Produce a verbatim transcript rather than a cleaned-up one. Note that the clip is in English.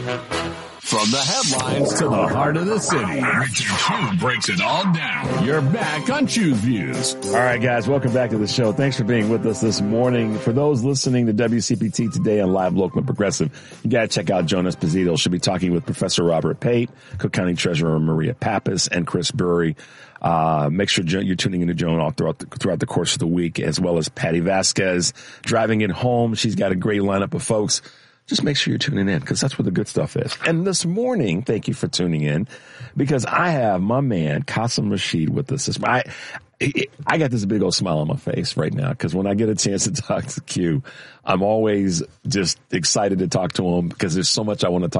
From the headlines to the heart of the city, Richard Q breaks it all down. You're back on Choose Views. All right, guys, welcome back to the show. Thanks for being with us this morning. For those listening to W C P T today on Live, Local, and Progressive, you got to check out Jonas Pozito. She'll be talking with Professor Robert Pate, Cook County Treasurer Maria Pappas, and Chris Burry. Uh, make sure you're tuning into Joan all throughout the, throughout the course of the week, as well as Patty Vasquez driving it home. She's got a great lineup of folks. Just make sure you're tuning in because that's where the good stuff is. And this morning, thank you for tuning in because I have my man, Qasim Rashid, with us. This, I, I got this big old smile on my face right now because when I get a chance to talk to Q, I'm always just excited to talk to him because there's so much I want to talk